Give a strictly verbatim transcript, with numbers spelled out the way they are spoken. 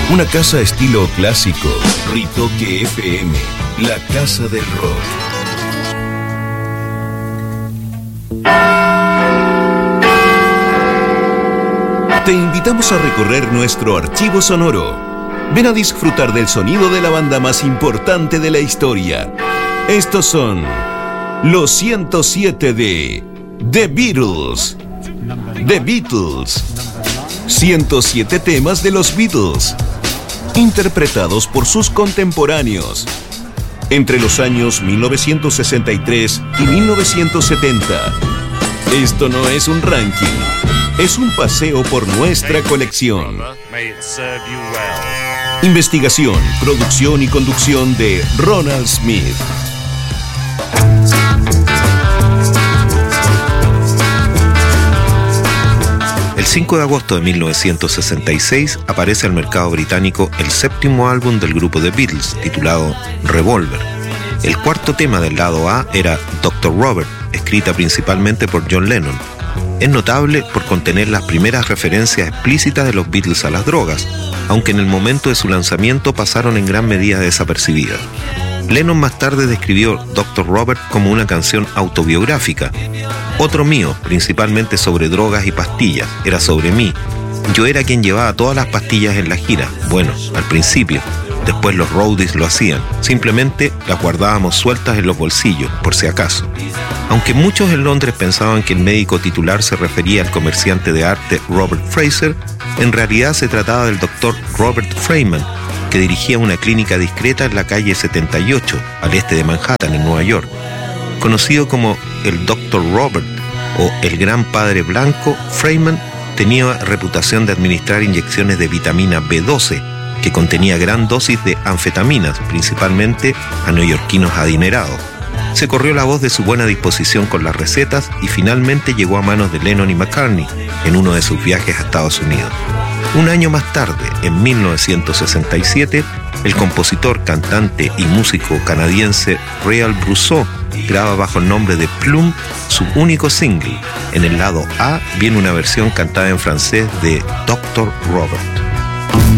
Una casa estilo clásico. Ritoque F M, la casa del rock. Te invitamos a recorrer nuestro archivo sonoro. Ven a disfrutar del sonido de la banda más importante de la historia. Estos son los ciento siete de The Beatles. The Beatles. ciento siete temas de los Beatles, interpretados por sus contemporáneos entre los años mil novecientos sesenta y tres y mil novecientos setenta. Esto no es un ranking, es un paseo por nuestra colección. Investigación, producción y conducción de Ronald Smith. El cinco de agosto de mil novecientos sesenta y seis aparece al mercado británico el séptimo álbum del grupo The Beatles, titulado Revolver. El cuarto tema del lado A era doctor Robert, escrita principalmente por John Lennon. Es notable por contener las primeras referencias explícitas de los Beatles a las drogas, aunque en el momento de su lanzamiento pasaron en gran medida desapercibidas. Lennon más tarde describió doctor Robert como una canción autobiográfica. Otro mío, principalmente sobre drogas y pastillas, era sobre mí. Yo era quien llevaba todas las pastillas en la gira. Bueno, al principio. Después los roadies lo hacían. Simplemente las guardábamos sueltas en los bolsillos, por si acaso. Aunque muchos en Londres pensaban que el médico titular se refería al comerciante de arte Robert Fraser, en realidad se trataba del doctor Robert Freeman, que dirigía una clínica discreta en la calle setenta y ocho, al este de Manhattan, en Nueva York. Conocido como el doctor Robert o el Gran Padre Blanco, Freeman tenía reputación de administrar inyecciones de vitamina B doce, que contenía gran dosis de anfetaminas, principalmente a neoyorquinos adinerados. Se corrió la voz de su buena disposición con las recetas y finalmente llegó a manos de Lennon y McCartney en uno de sus viajes a Estados Unidos. Un año más tarde, en mil novecientos sesenta y siete, el compositor, cantante y músico canadiense Real Brousseau graba bajo el nombre de Plume su único single. En el lado A viene una versión cantada en francés de doctor Robert.